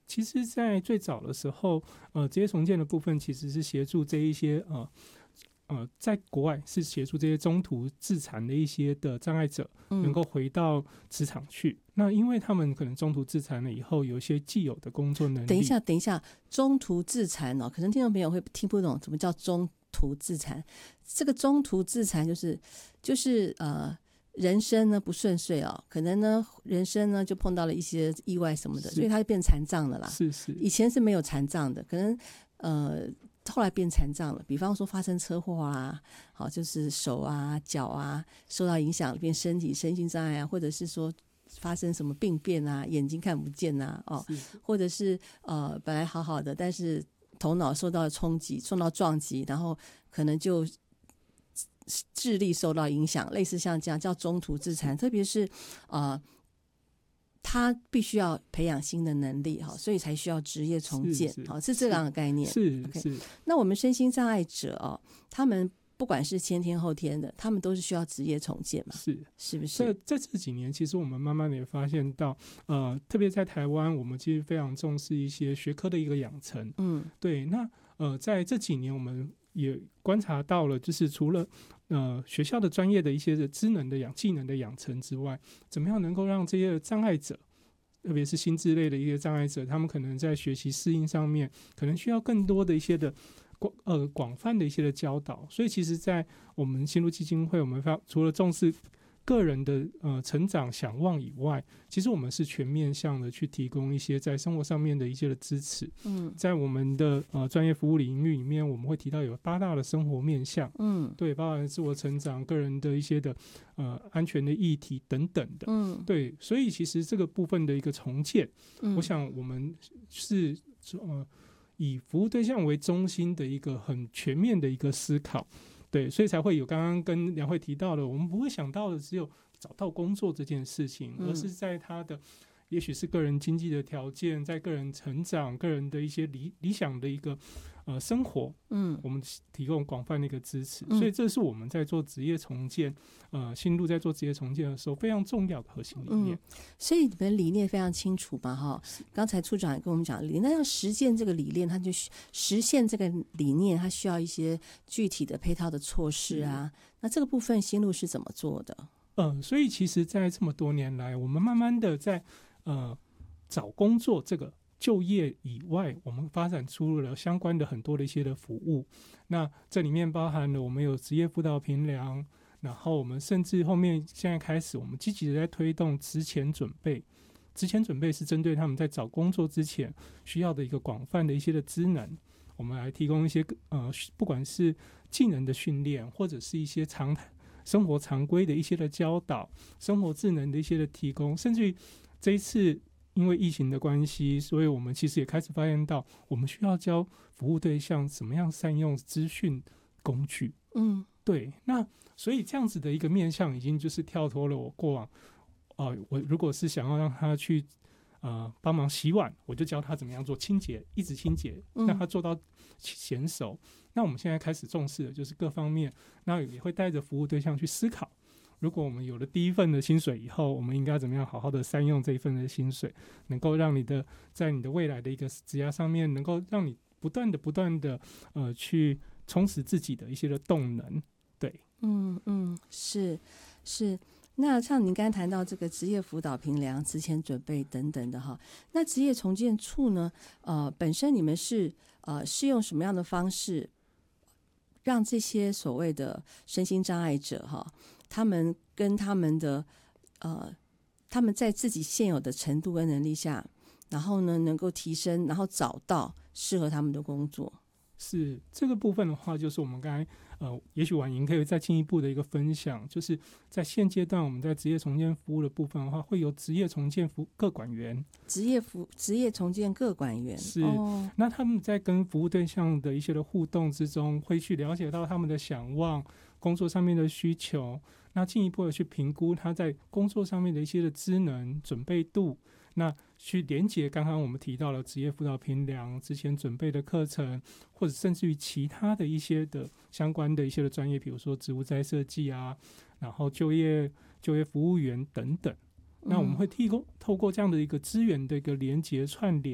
其实在最早的时候职业重建的部分其实是协助这一些在国外是协助这些中途自残的一些的障碍者能够回到职场去，那因为他们可能中途自残了以后有一些既有的工作能力。 等一下，中途自残可能听众朋友会听不懂什么叫中途自残。这个中途自残就是人生呢不顺遂可能呢人生呢就碰到了一些意外什么的，所以他就变残障了啦。 是以前是没有残障的，可能后来变残障了，比方说发生车祸啊，好，就是手啊脚啊受到影响变身心障碍啊，或者是说发生什么病变啊，眼睛看不见啊，或者是本来好好的，但是头脑受到冲击受到撞击，然后可能就智力受到影响，类似像这样叫中途自残。特别是他必须要培养新的能力，所以才需要职业重建，是这样的概念。 是 okay。 那我们身心障碍者他们不管是先天后天的，他们都是需要职业重建嘛？是不是？ 在这几年，其实我们慢慢的也发现到，特别在台湾，我们其实非常重视一些学科的一个养成。对。那在这几年，我们也观察到了，就是除了学校的专业的一些的技能的养成之外，怎么样能够让这些障碍者，特别是心智类的一些障碍者，他们可能在学习适应上面，可能需要更多的一些的广泛的一些的教导。所以其实在我们新路基金会，我们除了重视个人的成长想望以外，其实我们是全面向的去提供一些在生活上面的一些的支持。在我们的专业服务领域里面，我们会提到有8大的生活面向。对，包含自我成长、个人的一些的安全的议题等等的。对，所以其实这个部分的一个重建，我想我们是以服务对象为中心的一个很全面的一个思考。对，所以才会有刚刚跟梁慧提到的，我们不会想到的只有找到工作这件事情，而是在他的也许是个人经济的条件，在个人成长、个人的一些理想的一个生活，我们提供广泛的一个支持。所以这是我们在做职业重建，新路在做职业重建的时候非常重要的核心理念。 所以你们理念非常清楚嘛，刚才处长也跟我们讲，那要实践这个理念，他就实现这个理念，他需要一些具体的配套的措施啊。那这个部分新路是怎么做的？ 所以其实在这么多年来，我们慢慢的在找工作这个就业以外，我们发展出了相关的很多的一些的服务。那这里面包含了我们有职业辅导评量，然后我们甚至后面现在开始，我们积极的在推动职前准备。职前准备是针对他们在找工作之前需要的一个广泛的一些的职能，我们来提供一些不管是技能的训练，或者是一些生活常规的一些的教导，生活智能的一些的提供，甚至于这一次因为疫情的关系，所以我们其实也开始发现到，我们需要教服务对象怎么样善用资讯工具。对，那所以这样子的一个面向已经就是跳脱了我过往我如果是想要让他去帮忙洗碗，我就教他怎么样做清洁，一直清洁，让他做到娴熟。那我们现在开始重视的就是各方面，那也会带着服务对象去思考，如果我们有了第一份的薪水以后，我们应该怎么样好好的善用这一份的薪水，能够让你的在你的未来的一个职业上面，能够让你不断的去充实自己的一些的动能。对， 是。那像您刚才谈到这个职业辅导评量、职前准备等等的哈，那职业重建处呢，本身你们是用什么样的方式，让这些所谓的身心障碍者哈，他们跟他们的他们在自己现有的程度跟能力下，然后呢能够提升，然后找到适合他们的工作？ 是这个部分的话，就是我们刚才也许婉莹可以再进一步的一个分享，就是在现阶段我们在职业重建服务的部分的话，会有职业重建各管员，职业重建各管员是、那他们在跟服务对象的一些的互动之中，会去了解到他们的想望、工作上面的需求，那进一步的去评估他在工作上面的一些的职能准备度，那去连结刚刚我们提到了职业辅导评量、之前准备的课程，或者甚至于其他的一些的相关的一些的专业，比如说职务再设计啊，然后就业服务员等等。那我们会透过这样的一个资源的一个连结串联，